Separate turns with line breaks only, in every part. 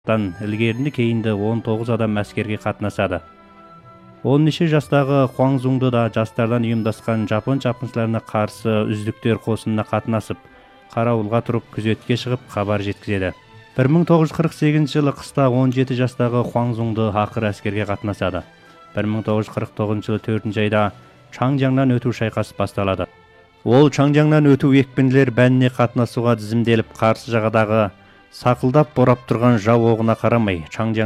ілгерінді кейінді 19 адам әскерге қатынасады. 10 жастағы Хуаңзуңды да жастардан ұйымдасқан жапон шапқыншыларына қарсы үздіктер қосынына қатынасып, қарауылға тұрып күзетке шығып хабар жеткізеді. 1948 жылы қыста 17 жастағы Хуаңзуңды ақыр әскерге қатынасады. 1949 жылы 4 айда Чаңжаңнан өту шайқасы басталады. Ол Чаңжаңнан өту екпінділер бәніне қатынасуға тізімделіп, қарсы жағадағы сақылдап борап тұрған жау оғына қарамай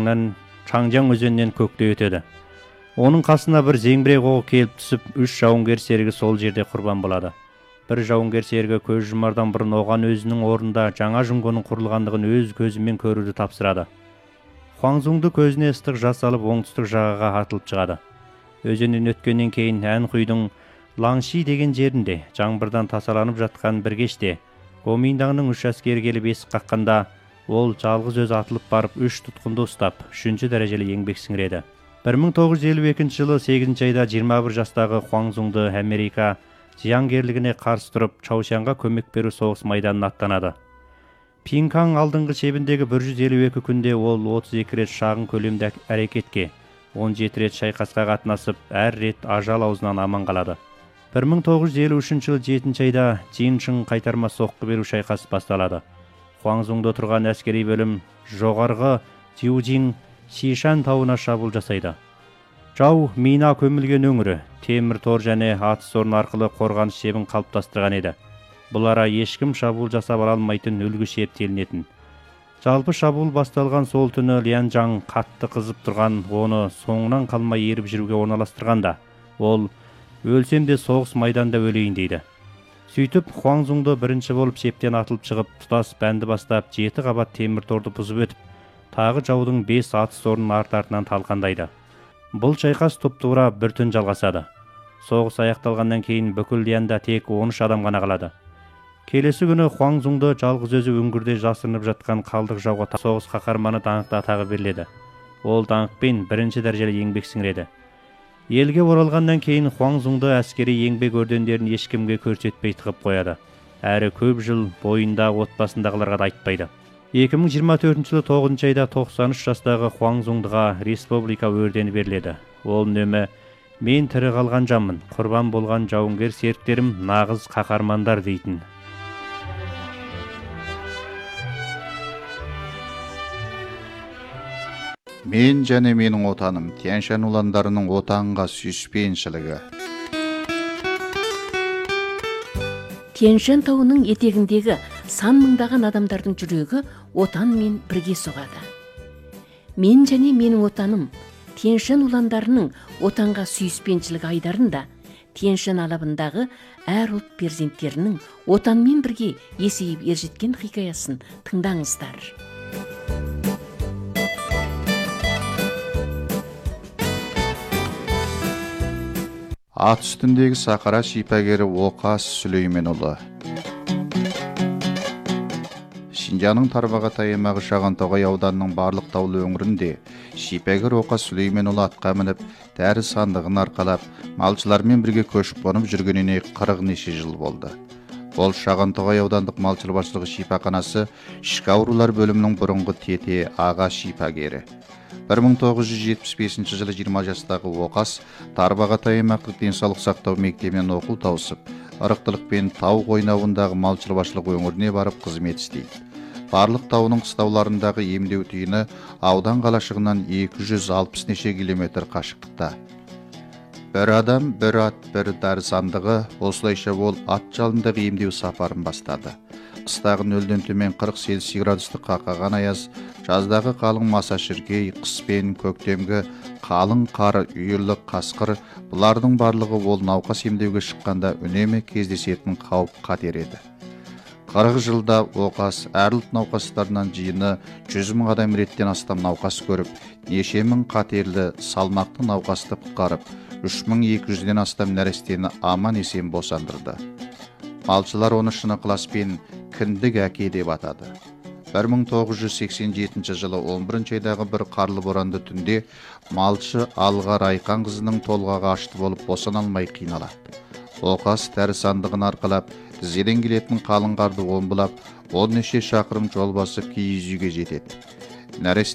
Чаңжаң өзенінен көкте өтеді. Оның қасына бір зеңбірек оғы келіп түсіп, 3 жауынгер серігі сол жерде құрбан болады. Бір жауынгер серігі көз жұмардан бұрын оған өзінің орнында жаңа жұңғының құрылғандығын өз көзімен көруді тапсырады. Хуаңзуңды көзіне ыстық жас алып оңтүстік жағаға атылып шығады. Өзеннен өткеннен кейін Әнхұйдың Лаңши деген жерінде жаңбырдан тасаланып жатқан бір кеште Гоминдаңның 3 әскері келіп есік қаққанда, ол жалғыз өз атылып барып 3 тұтқынды ұстап, 3-ші дәрежелі еңбек сіңіреді. 1952 жылы 8 айда 21 жастағы Хуаңзуңды Америка зиянгерлігіне қарсы тұрып, Чаушанға көмек беру соғыс майданына аттанады. Пинкан алдыңғы шебіндегі 152 күнде ол 32 рет шағын көлемді әрекетке, 17 рет шайқасқа қатынасып, әр рет ажал аузынан аман қалады. 1953 жылы 7 айда Джиншың қайтарма соққы беру шайқасы басталады. Хуаңзуңда тұрған әскери бөлім жоғарғы Цзюжин Шишан тауына шабуыл жасайды. Жау мина көмілген өңірі, темір тор және атыс орын арқылы қорғаныс шебін қалыптастырған еді. Бұл ара ешкім шабуыл жасап ала алмайтын үлгі шеп телінетін. Жалпы шабуыл басталған сол түні Лянжаң қатты қызып тұрған, оны соңынан қалмай еріп жүруге орналастырғанда, ол өлсем де соғыс майданда өлейін дейді. Сөйтіп, Хуаңзуңды бірінші болып шептен атылып шығып, тұтас бәнді бастап 7 қабат темір торды бұзып өтіп, тағы жаудың 5 атыс орнын арт-артынан талқандайды. Бұл шайқас тұп-тура бір түн жалғасады. Соғыс аяқталғаннан кейін бүкіл Лянда тек 13 адам ғана қалады. Келесі күні Хуаңзуңды жалғыз өзі үңгірде жасырынып жатқан қалдық жауға соғыс қаһарманы даңқты атағы беріледі. Ол даңқпен 1-ші дәрежелі еңбек сіңіреді. Елге оралғаннан кейін Хуаңзуңды әскери еңбек ордендерін ешкімге көрсетпей тығып қояды. Әрі көп жыл бойында отбасындағыларға да айтпайды. 2024 жылы 9 айда 93 жастағы Хуаңзуңдыға республика ордені беріледі. Ол үнемі «Мен тірі қалған жанмын, құрбан болған жауынгер серіктерім нағыз қаһармандар» дейтін.
Мен және менің отаным, Тянь-Шань ұландарының отанға сүйіспеншілігі.
Тянь-Шань тауының етегіндегі сан мыңдаған адамдардың жүрегі отанмен бірге соғады. Мен және менің отаным, Тянь-Шань ұландарының отанға сүйіспеншілігі айдарында Тянь-Шань алабындағы әр ұлт перзенттерінің отанмен бірге есейіп ержеткен хикаясын тыңдаңыздар.
Ат үстіндегі сақара шипагері Оқас Сүлейменұлы. Шинжанның Тарбағатай аймағы Шағантоғай ауданының барлық таулы өңірінде шипагер Оқас Сүлейменұлы атқа мініп, дәрі сандығын арқалап, малшылармен бірге көшіп қонып жүргеніне 40 неше жыл болды. Ол Шағантоғай аудандық мал шаруашылығы шипақанасы ішкі аурулар бөлімінің бұрынғы тете аға шипагері. 1975 жылы 20 жастағы Оқас Тарбағатай аймақтық денсаулық сақтау мектебінен оқу тауысып, ырықтылықпен тау қойнауындағы мал шаруашылығы өңіріне барып қызмет істейді. Барлық тауының қыстауларындағы емдеу түйіні аудан қалашығынан 260 неше километр қашықтықта. Бір адам, бір ат, бір дәрі сандығы, осылайша ол ат жалындағы емдеу сапарын бастады. Қыстағы нөлден төмен 40 Цельсий градустық қақаған аяз, жаздағы қалың маса шіркей, қыс пен көктемгі қалың қар, үйірлік қасқыр, бұлардың барлығы ол науқас емдеуге шыққанда үнемі кездесетін қауіп қатер еді. 40 жылда Оқас әрлік науқастарынан жиыны 100 мың адам реттен астам науқас көріп, неше мың қатерлі салмақты науқасты құтқарып, 3200-ден астам нәрестені аман есен босандырды. Малшылар оны шын ықыласпен кіндік әке деп атады. 1987 жылы 11 айдағы бір қарлы боранды түнде малшы Алға Райқан қызының толғағы ашты болып босана алмай қиналады. Оқас дәрі сандығын арқалап, тізеден келетін қалың қарды омбылап, 10 неше шақырым жол басып киіз үйге жетеді. нәресте